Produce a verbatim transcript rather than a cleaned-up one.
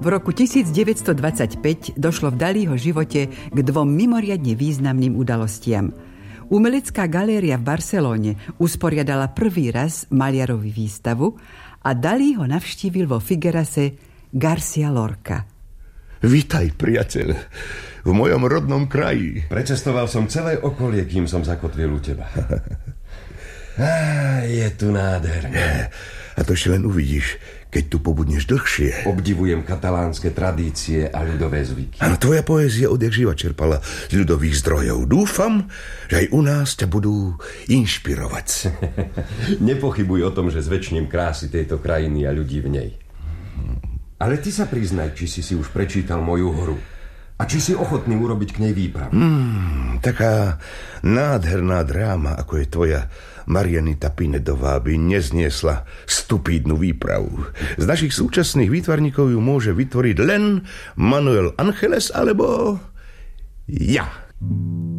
V roku devätnásťstodvadsaťpäť došlo v Dalího živote k dvom mimoriadne významným udalostiam. Umelecká galéria v Barcelóne usporiadala prvý raz maliarovi výstavu a Dalí ho navštívil vo Figuerase Garcia Lorca. Vítaj, priateľ, v mojom rodnom kraji. Precestoval som celé okolie, kým som zakotvil u teba. Á, je tu nádherné. A to ešte len uvidíš, keď tu pobudneš dlhšie. Obdivujem katalánske tradície a ľudové zvyky. Áno, tvoja poézia odjak živa čerpala z ľudových zdrojov. Dúfam, že aj u nás ťa budú inšpirovať. Nepochybuj o tom, že zväčšním krásy tejto krajiny a ľudí v nej. Ale ty sa priznaj, či si si už prečítal moju hru. A či si ochotný urobiť k nej výpravu. Hmm, taká nádherná dráma, ako je tvoja Marianita Pinedová, by nezniesla stupídnu výpravu. Z našich súčasných výtvarníkov ju môže vytvoriť len Manuel Angeles alebo ja.